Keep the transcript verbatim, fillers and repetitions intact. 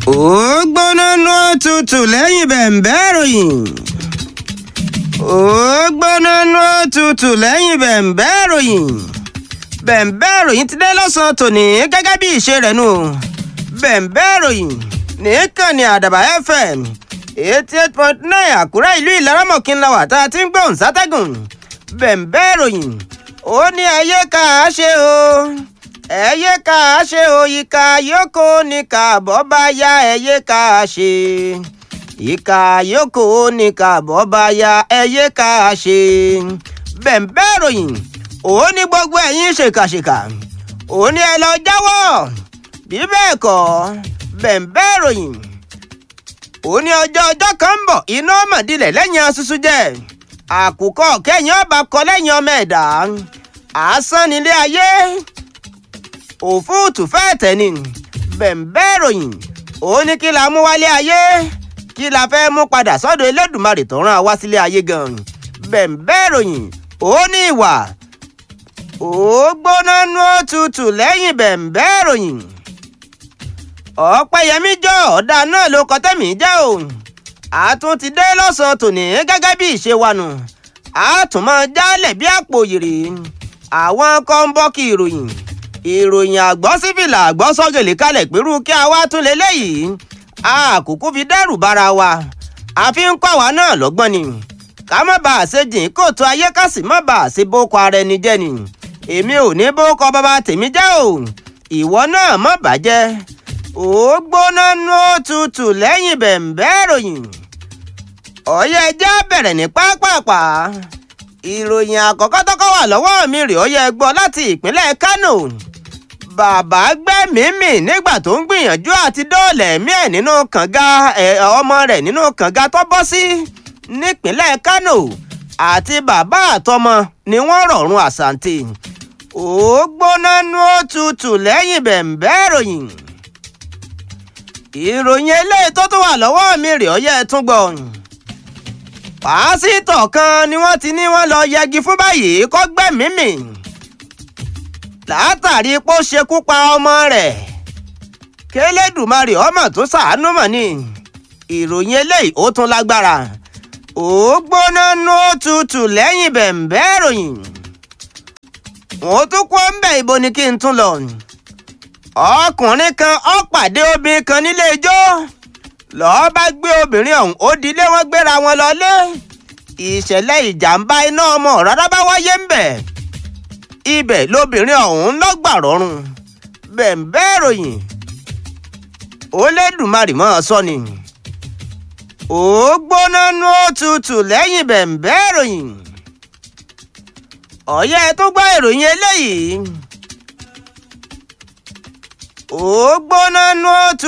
ó gbóná nú òtútù lẹ́yìn bẹ̀m̀bẹ́ ìròyìn. ó gbóná nú òtútù lẹ́yìn bẹ̀m̀bẹ́ ìròyìn. bẹ̀m̀bẹ́ ìròyìn ti dé lọ́sàn-án tòní gẹ́gẹ́ bí ìṣe rẹ̀ nù. bẹ̀m̀bẹ́ ìròyìn nìkànnì àdàbà f m eighty eight point nine àkúrẹ́ ìlú ìlaramọ̀kínláwà tá a ti ń gbóhùn sátẹ́gùn. bẹ̀m̀bẹ́ ìròyìn ó ní ẹyẹ ká a ṣe o ẹyẹ ká a ṣe o ìka yòókù ní kàbọ̀ bá yá ẹyẹ ká a ṣe ìka yòókù ní kàbọ̀ bá yá ẹyẹ ká a ṣe. bẹ̀m̀bẹ́ ìròyìn ó ní gbogbo ẹ̀yin ṣèkàṣèkà ó ní ẹ lọ jáwọ́ bí bẹ́ẹ̀ kọ́ bẹ̀m̀bẹ́ ìròyìn ó ní ọjọ́ ọjọ́ kan ń bọ̀ iná mọ̀dílẹ̀ lẹ́yìn asusu jẹ́ àkùkọ kẹ́yìn ọba kọ lẹ́yìn ọmọ ẹ̀dá asán nílé ayé òfúùtù fẹ́ẹ̀ tẹ̀ni. bẹ̀m̀bẹ́ ìròyìn ó ní kí la mú wálé ayé kí la fẹ́ mú padà sọ́dọ̀ Elédùmarè tó rán wá sílé ayé gan. bẹ̀m̀bẹ́ ìròyìn ó ní ìwà ó gbóná nú òtútù lẹ́yìn bẹ̀m̀bẹ́ ìròyìn. Ọpẹ́yẹmí jọ ọ̀dà náà ló kọ tẹ́mi jẹ́ o. a tún ti dé lọ́sàn-án tòní gẹ́gẹ́ bí ìṣe wa nù. a tún máa jálẹ̀ bí àpò yèrè àwọn kọ́ńbọ́ọ̀kì ìròyìn ìròyìn àgbọ̀ sífìlà àgbọ̀ sọ́gẹ̀lẹ̀ kalẹ̀ pẹ̀lú kí a wá tún lélẹ́yìí. a kúkú fi dẹ́rù bara wa a fi ń kọ́ àwa náà lọ́gbọ́n ni ká má bàa ṣe jìn kóòtù ayé ká sì má bàa ṣe bókọ ara ẹni jẹ́ ni. èmi ò ní bókọ bàbá tèmi jẹ́ o ìwọ náà má bàjẹ́. ó gbóná nú òtútù lẹ́yìn bẹ̀m̀bẹ́ ìròyìn. ọ̀yẹ́ ẹja bẹ̀rẹ̀ ní pápápá. ìròyìn àkọ́kọ́ tọ́kọ́ wà lọ́wọ́ mi rè ọ̀yẹ́ gbọ́ láti ìpínlẹ̀ Kánò. bàbá gbẹ́mìí-mì nígbà tó ń gbìyànjú àti dóòlà ẹ̀mí ẹ̀ nínú kànga ọmọ rẹ̀ nínú kànga tó bọ́ sí nípínlẹ̀ Kánò àti bàbá àtọmọ ni wọ́n rọ̀rùn àsàǹtì. ó gbóná nú òtútù lẹ́yìn bẹ̀m̀bẹ́ ìròyìn. ìròyìn eléyìí tó tún wà lọ́wọ́ mi rè ọyẹ́ tún gbọ́. pásítọ̀ kan ni wọ́n ti ní wọ́n lọ yẹgi fún báyìí kó gbẹ́mìí-mì látàrí pé ó ṣekú pa ọmọ rẹ̀. k'Elédùmarè ọmọ tó ṣàánú mọ̀ ni. ìròyìn eléyìí ó tún lágbára. ó gbóná nú òtútù lẹ́yìn bẹ̀m̀bẹ́ ìròyìn. wọ́n tún kó ń bẹ̀ ibo ni kí n tún lọ. ọkùnrin kan ó pàdé obìnrin kan nílé ijó lọ́ọ́ bá gbé obìnrin ọ̀hún ó dilé wọn gbéra wọn lọlé. ìṣẹ̀lẹ̀ ìjàmbá iná ọmọ rárá bá wáyé ń bẹ̀. ibẹ̀ lobìnrin ọ̀hún lọ́gbà rọrùn. bẹ̀m̀bẹ́ ìròyìn Olódùmarè mọ́ sọ ni. ó gbóná nú òtútù lẹ́yìn bẹ̀m̀bẹ́ ìròyìn. ọ̀yẹ́ tó gbọ́ ìròyìn eléyìí. ó gbóná nú òtútù.